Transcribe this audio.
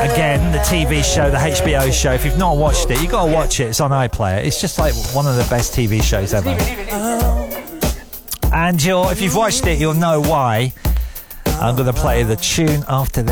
Again, the TV show, the HBO show. If you've not watched it, you've got to watch it. It's on iPlayer. It's just like one of the best TV shows ever. And if you've watched it, you'll know why. I'm going to play the tune after this.